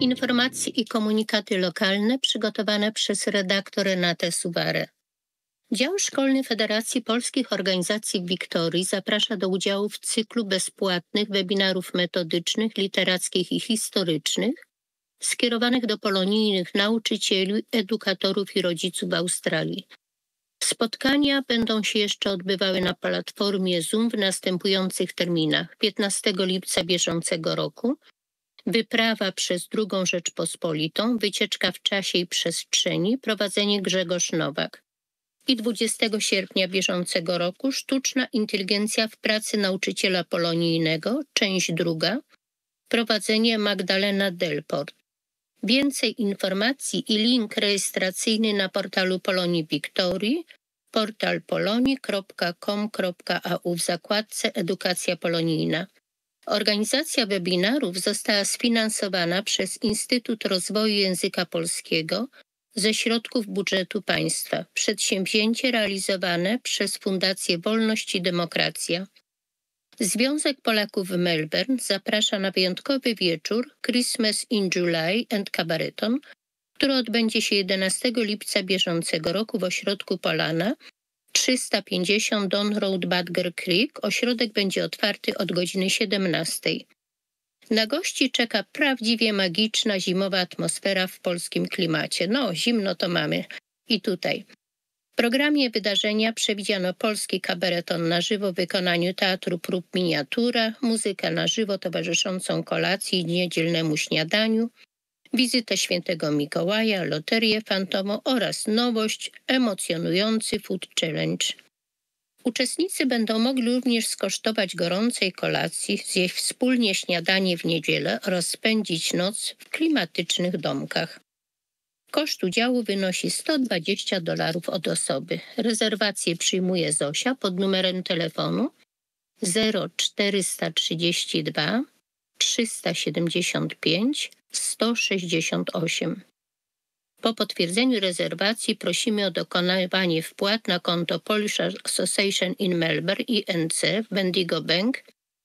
Informacje i komunikaty lokalne przygotowane przez redaktor Renatę Suwarę. Dział Szkolny Federacji Polskich Organizacji w Wiktorii zaprasza do udziału w cyklu bezpłatnych webinarów metodycznych, literackich i historycznych skierowanych do polonijnych nauczycieli, edukatorów i rodziców Australii. Spotkania będą się jeszcze odbywały na platformie Zoom w następujących terminach: 15 lipca bieżącego roku, wyprawa przez II Rzeczpospolitą, wycieczka w czasie i przestrzeni, prowadzenie Grzegorz Nowak. I 20 sierpnia bieżącego roku sztuczna inteligencja w pracy nauczyciela polonijnego, część druga, prowadzenie Magdalena Delport. Więcej informacji i link rejestracyjny na portalu Polonii Wiktorii, portal polonii.com.au w zakładce Edukacja polonijna. Organizacja webinarów została sfinansowana przez Instytut Rozwoju Języka Polskiego ze środków budżetu państwa. Przedsięwzięcie realizowane przez Fundację Wolność i Demokracja. Związek Polaków w Melbourne zaprasza na wyjątkowy wieczór Christmas in July and Cabareton, który odbędzie się 11 lipca bieżącego roku w ośrodku Polana 350 Don Road Badger Creek. Ośrodek będzie otwarty od godziny 17. Na gości czeka prawdziwie magiczna zimowa atmosfera w polskim klimacie. No, zimno to mamy i tutaj. W programie wydarzenia przewidziano polski kabareton na żywo w wykonaniu Teatru Prób Miniatura, muzykę na żywo towarzyszącą kolacji i niedzielnemu śniadaniu, wizytę Świętego Mikołaja, loterię fantomą oraz nowość, emocjonujący food challenge. Uczestnicy będą mogli również skosztować gorącej kolacji, zjeść wspólnie śniadanie w niedzielę oraz spędzić noc w klimatycznych domkach. Koszt udziału wynosi $120 od osoby. Rezerwację przyjmuje Zosia pod numerem telefonu 0432 375 168. Po potwierdzeniu rezerwacji prosimy o dokonywanie wpłat na konto Polish Association in Melbourne INC w Bendigo Bank.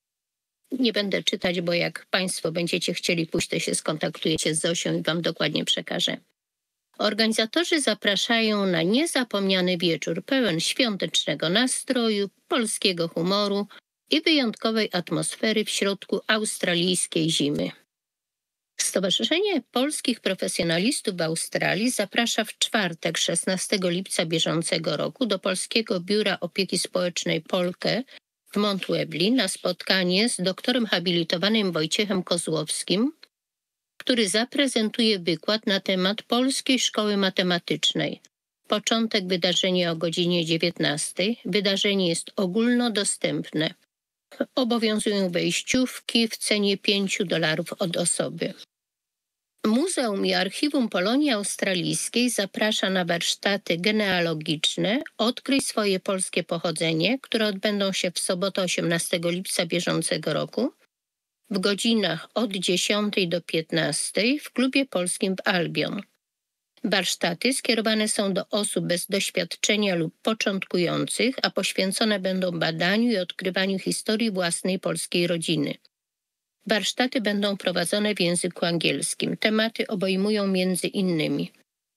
Nie będę czytać, bo jak Państwo będziecie chcieli pójść, to się skontaktujecie z Zosią i Wam dokładnie przekażę. Organizatorzy zapraszają na niezapomniany wieczór pełen świątecznego nastroju, polskiego humoru i wyjątkowej atmosfery w środku australijskiej zimy. Stowarzyszenie Polskich Profesjonalistów w Australii zaprasza w czwartek 16 lipca bieżącego roku do Polskiego Biura Opieki Społecznej Polkę w Mount Webley na spotkanie z doktorem habilitowanym Wojciechem Kozłowskim, który zaprezentuje wykład na temat Polskiej Szkoły Matematycznej. Początek wydarzenia o godzinie 19. Wydarzenie jest ogólnodostępne. Obowiązują wejściówki w cenie $5 od osoby. Muzeum i Archiwum Polonii Australijskiej zaprasza na warsztaty genealogiczne Odkryj swoje polskie pochodzenie, które odbędą się w sobotę 18 lipca bieżącego roku w godzinach od 10 do 15 w Klubie Polskim w Albion. Warsztaty skierowane są do osób bez doświadczenia lub początkujących, a poświęcone będą badaniu i odkrywaniu historii własnej polskiej rodziny. Warsztaty będą prowadzone w języku angielskim. Tematy obejmują m.in.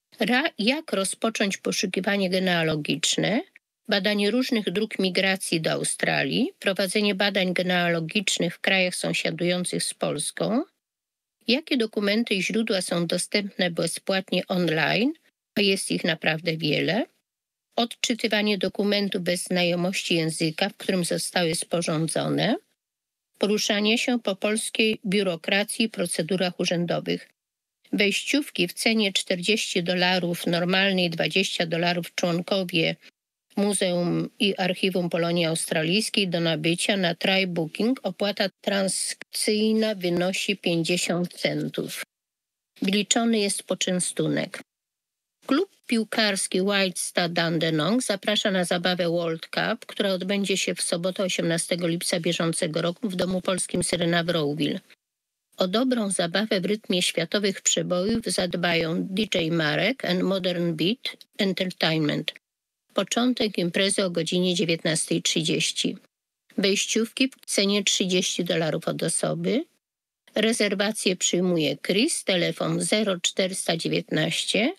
jak rozpocząć poszukiwanie genealogiczne, badanie różnych dróg migracji do Australii, prowadzenie badań genealogicznych w krajach sąsiadujących z Polską, jakie dokumenty i źródła są dostępne bezpłatnie online, a jest ich naprawdę wiele, odczytywanie dokumentów bez znajomości języka, w którym zostały sporządzone, poruszanie się po polskiej biurokracji i procedurach urzędowych. Wejściówki w cenie $40, normalnej $20 członkowie Muzeum i Archiwum Polonii Australijskiej do nabycia na try booking. Opłata transakcyjna wynosi 50 centów. Wliczony jest poczęstunek. Klub piłkarski White Star Dandenong zaprasza na zabawę World Cup, która odbędzie się w sobotę 18 lipca bieżącego roku w Domu Polskim Syrena w Rowville. O dobrą zabawę w rytmie światowych przebojów zadbają DJ Marek and Modern Beat Entertainment. Początek imprezy o godzinie 19:30. Wejściówki w cenie $30 od osoby. Rezerwacje przyjmuje Chris, telefon 0419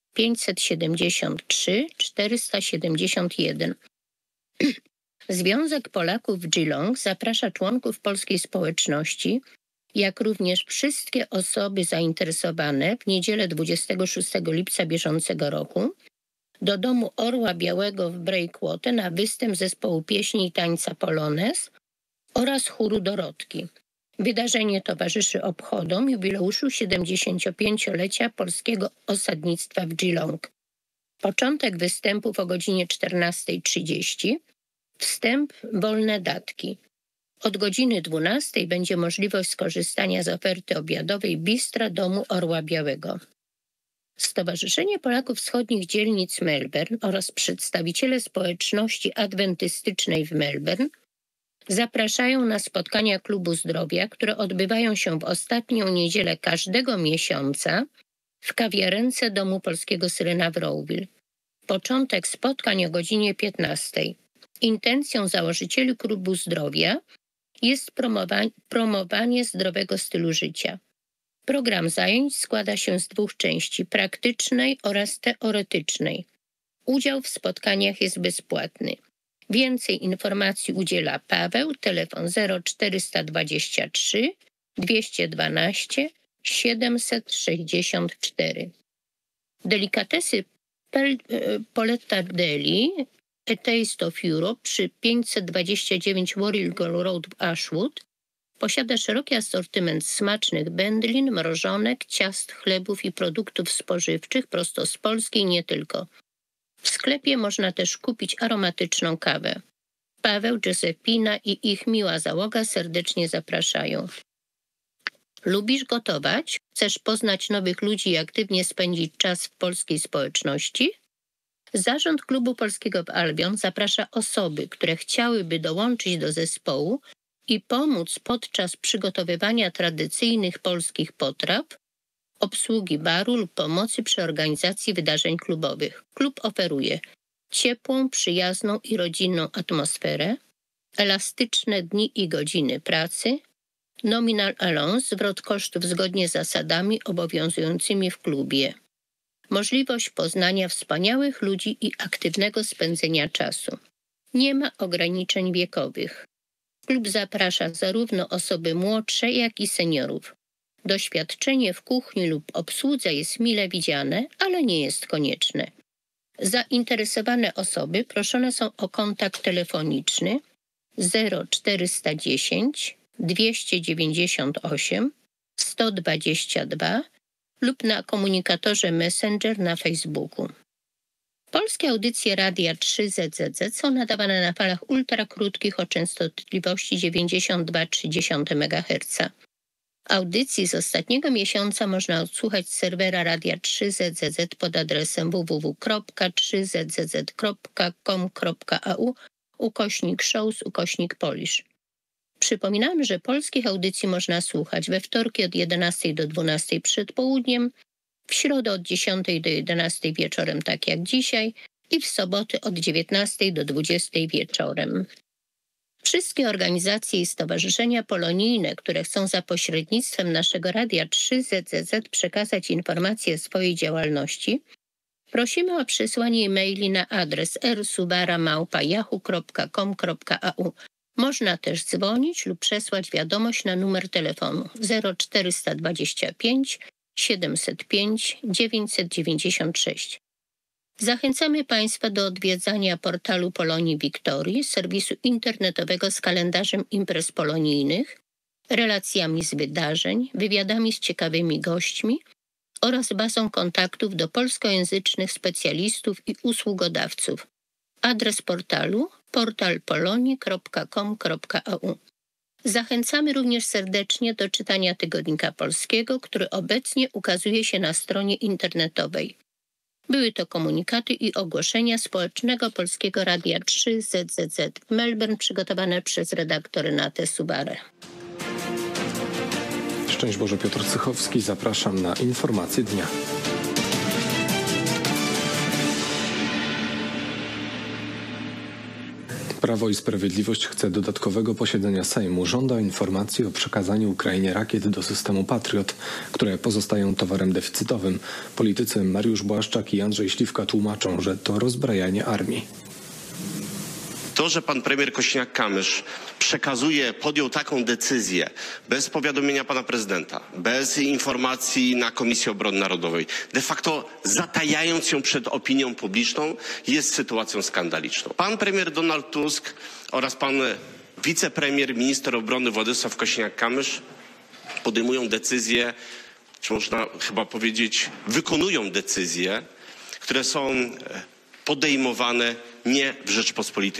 573 471. Związek Polaków w Geelong zaprasza członków polskiej społeczności, jak również wszystkie osoby zainteresowane w niedzielę 26 lipca bieżącego roku do Domu Orła Białego w Breakwater na występ zespołu pieśni i tańca Polones oraz chóru Dorotki. Wydarzenie towarzyszy obchodom jubileuszu 75-lecia polskiego osadnictwa w Geelong. Początek występów o godzinie 14:30. Wstęp wolne datki. Od godziny 12:00 będzie możliwość skorzystania z oferty obiadowej Bistra Domu Orła Białego. Stowarzyszenie Polaków Wschodnich Dzielnic Melbourne oraz przedstawiciele społeczności adwentystycznej w Melbourne zapraszają na spotkania Klubu Zdrowia, które odbywają się w ostatnią niedzielę każdego miesiąca w kawiarence Domu Polskiego Syrena w Rowville. Początek spotkań o godzinie 15:00. Intencją założycieli Klubu Zdrowia jest promowanie zdrowego stylu życia. Program zajęć składa się z 2 części, praktycznej oraz teoretycznej. Udział w spotkaniach jest bezpłatny. Więcej informacji udziela Paweł, telefon 0423 212 764. Delikatesy Poletta Deli, A Taste of Europe przy 529 Warrigal Road w Ashwood posiada szeroki asortyment smacznych wędlin, mrożonek, ciast, chlebów i produktów spożywczych prosto z Polski i nie tylko. W sklepie można też kupić aromatyczną kawę. Paweł, Józefina i ich miła załoga serdecznie zapraszają. Lubisz gotować? Chcesz poznać nowych ludzi i aktywnie spędzić czas w polskiej społeczności? Zarząd Klubu Polskiego w Albion zaprasza osoby, które chciałyby dołączyć do zespołu i pomóc podczas przygotowywania tradycyjnych polskich potraw, obsługi baru lub pomocy przy organizacji wydarzeń klubowych. Klub oferuje ciepłą, przyjazną i rodzinną atmosferę, elastyczne dni i godziny pracy, nominal allowance, zwrot kosztów zgodnie z zasadami obowiązującymi w klubie, możliwość poznania wspaniałych ludzi i aktywnego spędzenia czasu. Nie ma ograniczeń wiekowych. Klub zaprasza zarówno osoby młodsze, jak i seniorów. Doświadczenie w kuchni lub obsłudze jest mile widziane, ale nie jest konieczne. Zainteresowane osoby proszone są o kontakt telefoniczny 0410 298 122 lub na komunikatorze Messenger na Facebooku. Polskie audycje Radia 3ZZZ są nadawane na falach ultrakrótkich o częstotliwości 92,3 MHz. Audycji z ostatniego miesiąca można odsłuchać z serwera Radia 3ZZZ pod adresem www.3zzz.com.au/shows/Polish. Przypominamy, że polskich audycji można słuchać we wtorki od 11 do 12 przed południem, w środę od 10 do 11 wieczorem, tak jak dzisiaj, i w soboty od 19 do 20 wieczorem. Wszystkie organizacje i stowarzyszenia polonijne, które chcą za pośrednictwem naszego Radia 3ZZZ przekazać informacje o swojej działalności, prosimy o przesłanie e-maili na adres rsubara@yahoo.com.au. Można też dzwonić lub przesłać wiadomość na numer telefonu 0425 705 996. Zachęcamy Państwa do odwiedzania portalu Polonii Wiktorii, serwisu internetowego z kalendarzem imprez polonijnych, relacjami z wydarzeń, wywiadami z ciekawymi gośćmi oraz bazą kontaktów do polskojęzycznych specjalistów i usługodawców. Adres portalu portalpolonii.com.au. Zachęcamy również serdecznie do czytania Tygodnika Polskiego, który obecnie ukazuje się na stronie internetowej. Były to komunikaty i ogłoszenia Społecznego Polskiego Radia 3ZZZ w Melbourne przygotowane przez redaktor Renatę Subarę. Szczęść Boże, Piotr Cychowski. Zapraszam na informacje dnia. Prawo i Sprawiedliwość chce dodatkowego posiedzenia Sejmu. Żąda informacji o przekazaniu Ukrainie rakiet do systemu Patriot, które pozostają towarem deficytowym. Politycy Mariusz Błaszczak i Andrzej Śliwka tłumaczą, że to rozbrajanie armii. To, że pan premier Kosiniak-Kamysz podjął taką decyzję bez powiadomienia pana prezydenta, bez informacji na Komisji Obrony Narodowej, de facto zatajając ją przed opinią publiczną, jest sytuacją skandaliczną. Pan premier Donald Tusk oraz pan wicepremier, minister obrony Władysław Kosiniak-Kamysz podejmują decyzje, czy można chyba powiedzieć, wykonują decyzje, które są podejmowane nie w Rzeczypospolitej